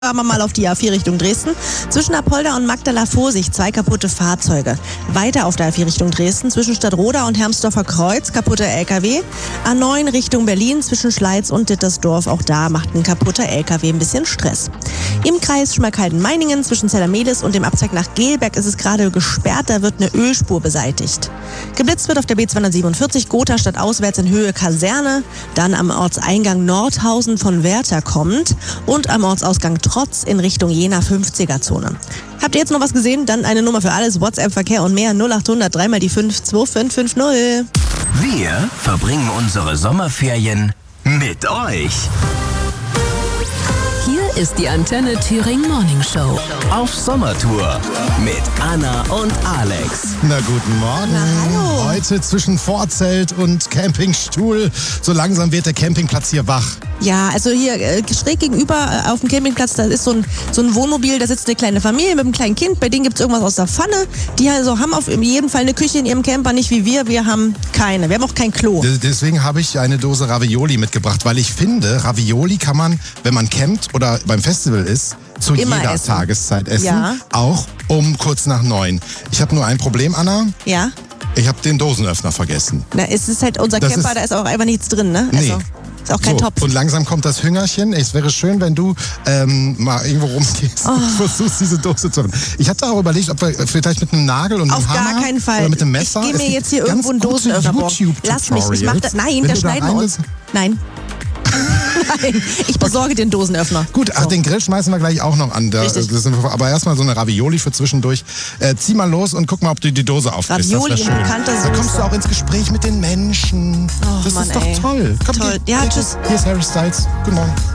Schauen wir mal auf die A4 Richtung Dresden. Zwischen Apolda und Magdala-Vorsicht 2 kaputte Fahrzeuge. Weiter auf der A4 Richtung Dresden. Zwischen Stadtroda und Hermsdorfer Kreuz kaputter LKW. A9 Richtung Berlin zwischen Schleiz und Dittersdorf. Auch da macht ein kaputter LKW ein bisschen Stress. Im Kreis Schmalkalden-Meiningen zwischen Zellermelis und dem Abzweig nach Gelberg ist es gerade gesperrt. Da wird eine Ölspur beseitigt. Geblitzt wird auf der B247 Gotha stadtauswärts in Höhe Kaserne. Dann am Ortseingang Nordhausen von Werther kommt. Und am Ortsausgang Trotz in Richtung Jena 50er-Zone. Habt ihr jetzt noch was gesehen? Dann eine Nummer für alles, WhatsApp, Verkehr und mehr 0800 3 mal die 5 2550. Wir verbringen unsere Sommerferien mit euch. Hier ist die Antenne Thüringen Morning Show. Auf Sommertour mit Anna und Alex. Na, guten Morgen. Na, hallo. Heute zwischen Vorzelt und Campingstuhl. So langsam wird der Campingplatz hier wach. Ja, also hier schräg gegenüber auf dem Campingplatz, da ist so ein Wohnmobil, da sitzt eine kleine Familie mit einem kleinen Kind, bei denen gibt's irgendwas aus der Pfanne. Die also haben auf jeden Fall eine Küche in ihrem Camper, nicht wie wir haben keine. Wir haben auch kein Klo. Deswegen habe ich eine Dose Ravioli mitgebracht, weil ich finde, Ravioli kann man, wenn man campt oder beim Festival ist, zu Immer jeder essen. Tageszeit essen. Ja. Auch um kurz nach 9. Ich habe nur ein Problem, Anna. Ja? Ich habe den Dosenöffner vergessen. Na, es ist halt unser Das Camper, ist- da ist auch einfach nichts drin, ne? Nee. Also, ist auch kein So, Topf. und langsam kommt das Hüngerchen. Es wäre schön, wenn du mal irgendwo rumgehst und versuchst, diese Dose zu öffnen. Ich hatte auch überlegt, ob wir vielleicht mit einem Nagel und einem Auf Hammer gar keinen Fall. oder mit einem Messer. Ich gehe Es mir gibt jetzt hier ganz irgendwo einen gute Dosenöffner borgen. Lass mich, ich mach das. Nein, Wenn da du da schneiden wir uns. rein Nein. Nein, ich besorge den Dosenöffner. Gut, ach, So. den Grill schmeißen wir gleich auch noch an. Richtig. Aber erstmal so eine Ravioli für zwischendurch. Zieh mal los und guck mal, ob du die Dose aufkriegst. Ravioli das wär in schön. bekannter Da kommst du Soße. auch ins Gespräch mit den Menschen. Oh, das Mann, ist doch ey. toll. Komm, Toll. Hier, Ja, tschüss. Hier ist Harry Styles. Guten Morgen.